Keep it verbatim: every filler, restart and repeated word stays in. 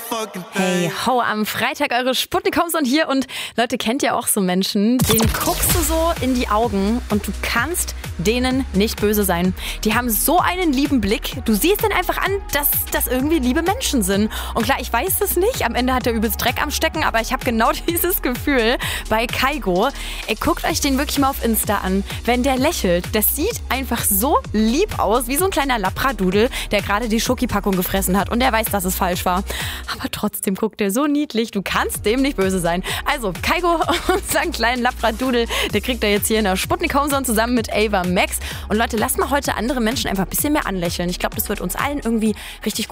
Hey, ho, am Freitag eure Sputnik-Homes hier und Leute, kennt ihr auch so Menschen, denen guckst du so in die Augen und du kannst denen nicht böse sein. Die haben so einen lieben Blick, du siehst denen einfach an, dass das irgendwie liebe Menschen sind. Und klar, ich weiß es nicht, am Ende hat er übelst Dreck am Stecken, aber ich habe genau dieses Gefühl bei Kaigo. Ey, guckt euch den wirklich mal auf Insta an, wenn der lächelt. Das sieht einfach so lieb aus, wie so ein kleiner Labradudel, der gerade die Schokipackung gefressen hat und der weiß, dass es falsch war. Aber trotzdem guckt der so niedlich, du kannst dem nicht böse sein. Also, Kaigo, unseren kleinen Labradudel, der kriegt er jetzt hier in der Sputnik Homezone zusammen mit Ava Max. Und Leute, lasst mal heute andere Menschen einfach ein bisschen mehr anlächeln. Ich glaube, das wird uns allen irgendwie richtig gut